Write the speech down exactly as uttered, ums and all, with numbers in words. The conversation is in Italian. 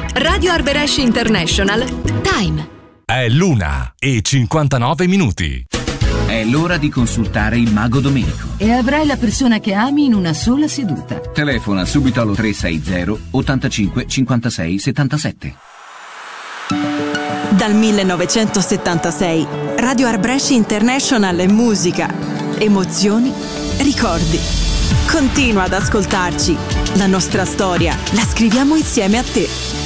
Radio Arbëresh International. Time. È l'una e cinquantanove minuti. È l'ora di consultare il Mago Domenico. E avrai la persona che ami in una sola seduta. Telefona subito allo tre sei zero ottantacinque cinquantasei settantasette. Dal millenovecentosettantasei Radio Arbëresh International è musica, emozioni, ricordi. Continua ad ascoltarci. La nostra storia la scriviamo insieme a te.